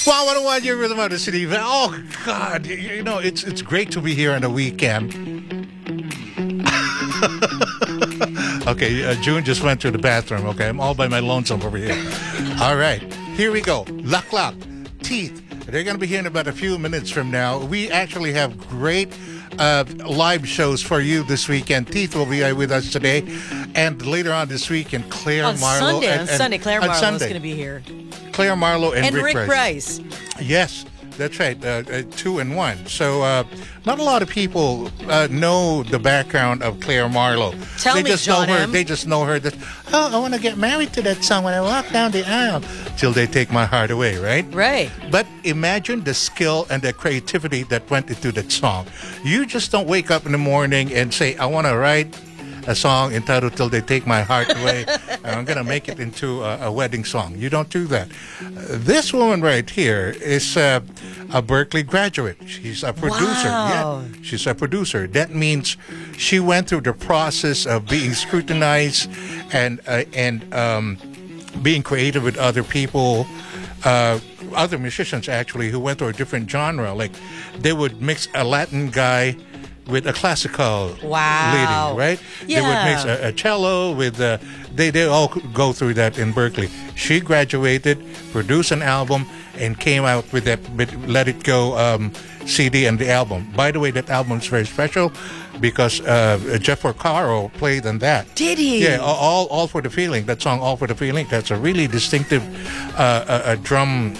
Wow, what a one year rhythm of the city. Oh God, you know it's great to be here on the weekend. Okay, June just went to the bathroom. Okay, I'm all by my lonesome over here. All right, here we go. Luck, Teeth. They're going to be here in about a few minutes from now. We actually have great live shows for you this weekend. Teeth will be with us today, and later on this weekend, Claire on Marlowe. Sunday, Claire Marlowe is going to be here. Claire Marlowe and Rick Price. Yes, that's right. 2 and 1. So not a lot of people know the background of Claire Marlowe. Tell me, John M. They just know her that, oh, I want to get married to that song when I walk down the aisle. Till they take my heart away, right? Right. But imagine the skill and the creativity that went into that song. You just don't wake up in the morning and say, I want to write a song entitled Till They Take My Heart Away, and I'm going to make it into a wedding song. You don't do that. This woman right here is a Berkeley graduate. She's a producer. Wow. Yeah, she's a producer. That means she went through the process of being scrutinized and being creative with other people, other musicians actually, who went through a different genre. Like they would mix a Latin guy with a classical lady, right? Yeah. They would mix a cello with they all go through that in Berkeley. She graduated, produced an album, and came out with that Let It Go CD and the album. By the way, that album is very special because Jeff Porcaro played on that. Did he? Yeah, all for the feeling. That song, All for the Feeling. That's a really distinctive drum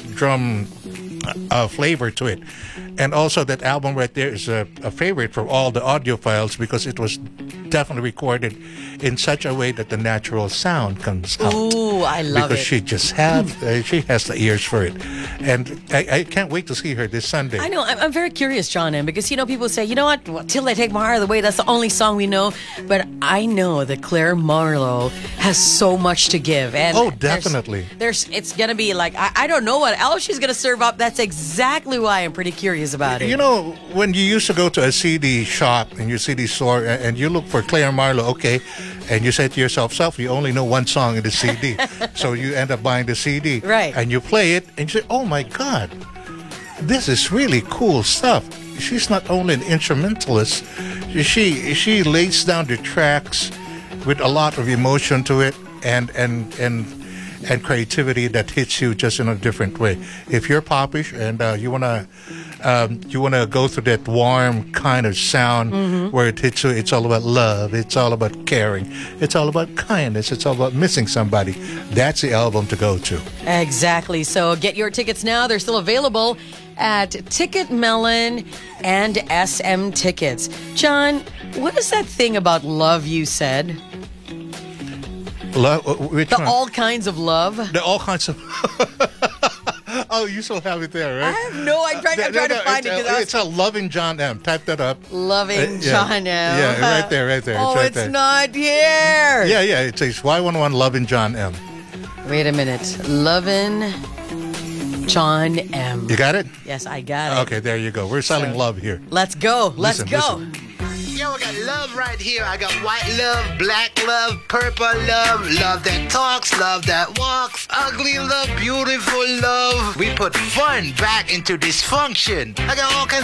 flavor to it. And also that album right there is a favorite for all the audiophiles because it was definitely recorded in such a way that the natural sound comes out. Ooh, I love because it. she has the ears for it. And I can't wait to see her this Sunday. I know. I'm very curious, John M., because, people say, you know what, well, Till They Take My Heart Away, that's the only song we know. But I know that Claire Marlowe has so much to give. And oh, definitely. It's going to be like, I don't know what else she's going to serve up. That's exactly why I'm pretty curious about it. You know, when you used to go to a CD shop and your CD store and you look for Claire Marlowe, okay, and you say to yourself, you only know one song in the CD. So you end up buying the CD. Right. And you play it and you say, oh my God, this is really cool stuff. She's not only an instrumentalist, she lays down the tracks with a lot of emotion to it and creativity that hits you just in a different way. If you're popish and you wanna go through that warm kind of sound where it hits you, it's all about love, it's all about caring, it's all about kindness, it's all about missing somebody. That's the album to go to. Exactly. So get your tickets now. They're still available at Ticket Melon and SM Tickets. John, what is that thing about love you said? Love, which one? All kinds of love. The all kinds of. Oh, you still have it there, right? I have no. I'm trying to find it. It's a Loving John M. Type that up. Loving John M. Yeah, right there. Oh, right it's there. not here. Yeah. It says Y11 Loving John M. Wait a minute. Loving John M. You got it? Yes, I got it. Okay, there you go. We're selling love here. Let's go. Listen. Yo, I got love right here. I got white love, black love, purple love, love that talks, love that walks, ugly love, beautiful love. We put fun back into dysfunction. I got all kinds